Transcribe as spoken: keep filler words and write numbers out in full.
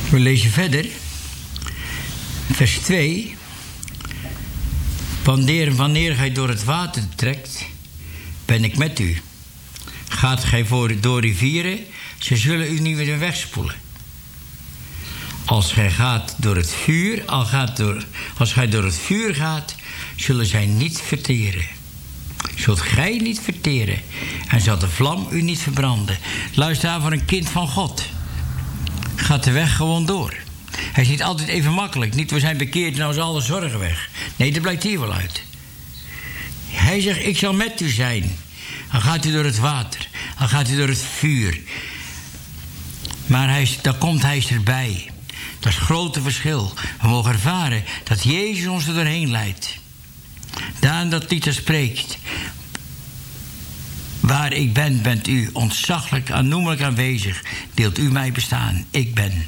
We lezen verder. Vers twee. Wanneer, wanneer gij door het water trekt, ben ik met u. Gaat gij voor, door rivieren, ze zullen u niet meer wegspoelen. Als gij gaat door het vuur, al gaat door, als gij door het vuur gaat, zullen zij niet verteren. Zult gij niet verteren en zal de vlam u niet verbranden. Luister aan voor een kind van God. Gaat de weg gewoon door. Hij is niet altijd even makkelijk. Niet, we zijn bekeerd, nou is alle zorgen weg. Nee, dat blijkt hier wel uit. Hij zegt, ik zal met u zijn. Dan gaat u door het water. Dan gaat u door het vuur. Maar hij, dan komt hij erbij. Dat is het grote verschil. We mogen ervaren dat Jezus ons er doorheen leidt. Daar dat lied er spreekt. Waar ik ben, bent u ontzaglijk, aannoemelijk aanwezig. Deelt u mij bestaan. Ik ben.